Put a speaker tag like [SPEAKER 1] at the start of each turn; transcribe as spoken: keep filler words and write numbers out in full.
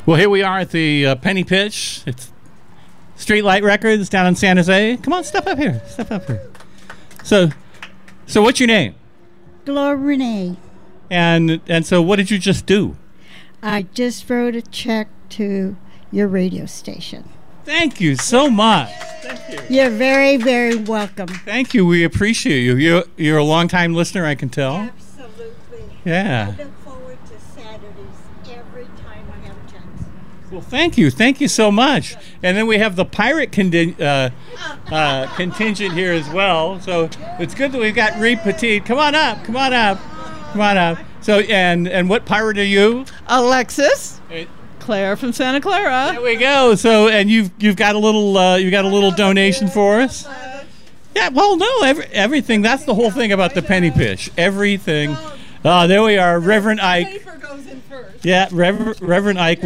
[SPEAKER 1] Well, here we are at the uh, Penny Pitch. It's Streetlight Records down in San Jose. Come on, step up here. Step up here. So, so what's your name?
[SPEAKER 2] Gloria Renee.
[SPEAKER 1] And and so, what did you just do?
[SPEAKER 2] I just wrote a check to your radio station.
[SPEAKER 1] Thank you so much. Thank you.
[SPEAKER 2] You're very, very welcome.
[SPEAKER 1] Thank you. We appreciate you. You're, you're a long-time listener, I can tell.
[SPEAKER 2] Absolutely.
[SPEAKER 1] Yeah.
[SPEAKER 2] I look forward to Saturdays every time I have a chance.
[SPEAKER 1] Well, thank you. Thank you so much. And then we have the pirate condi- uh, uh, contingent here as well. So it's good that we've got Reed Petit. Come on up. Come on up. Come on up. So, and and what pirate are you?
[SPEAKER 3] Alexis.
[SPEAKER 1] It,
[SPEAKER 3] Claire from Santa Clara.
[SPEAKER 1] There we go. So, and you've you've got a little uh, you got a little donation for us. Yeah. Well, no, every, everything. That's the whole thing about the Penny Pitch. Everything. Uh, there we are, Reverend Ike. Yeah, Reverend Reverend Ike.